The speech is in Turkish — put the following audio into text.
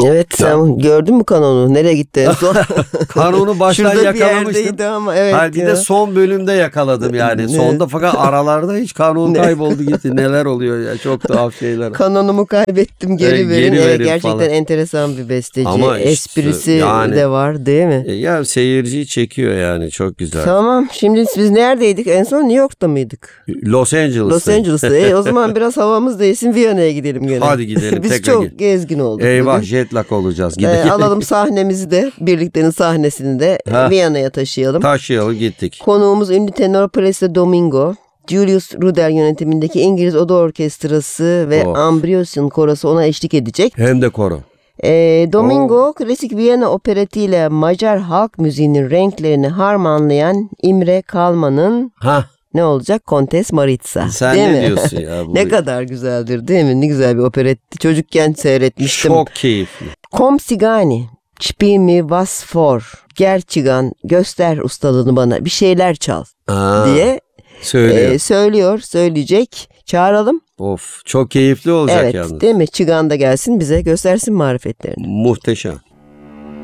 Evet, sen gördün mü kanonu? Nereye gitti en son? Kanonu baştan Şurada yakalamıştım. ama evet. Bir de son bölümde yakaladım yani. Sonda fakat aralarda hiç kanun kayboldu gitti. Neler oluyor ya, çok tuhaf şeyler. Kanonumu kaybettim, geri verin. Geri verin gerçekten falan. enteresan bir besteci. Ama işte esprisi yani, de var değil mi? Ya seyirciyi çekiyor yani, çok güzel. Tamam, şimdi biz neredeydik? En son New York'ta mıydık? Los Angeles'ta. O zaman biraz havamız değilsin, Viyana'ya gidelim gene. Hadi gidelim. Biz çok gezgin olduk. Eyvah, bugün. jet lag olacağız. Gidelim. Alalım sahnemizi de, birliktenin sahnesini de Viyana'ya taşıyalım. Taşıyalım, gittik. Konuğumuz ünlü tenor Plácido Domingo. Julius Rudel yönetimindeki İngiliz Oda Orkestrası ve Ambrosian Korosu ona eşlik edecek. Hem de koro. Domingo klasik Viyana operetiyle Macar halk müziğinin renklerini harmanlayan İmre Kalman'ın ne olacak? Kontes Maritza. Sen değil ne mi? diyorsun ya? Ne kadar güzeldir değil mi? Ne güzel bir operetti. Çocukken seyretmiştim. Çok keyifli. Kom Sigani, Spiel mir was vor. Gel Çigan, göster ustalığını bana, bir şeyler çal diye söyleyecek. Çağıralım. Of, çok keyifli olacak evet, yalnız. Değil mi? Çigan da gelsin bize göstersin marifetlerini. Muhteşem.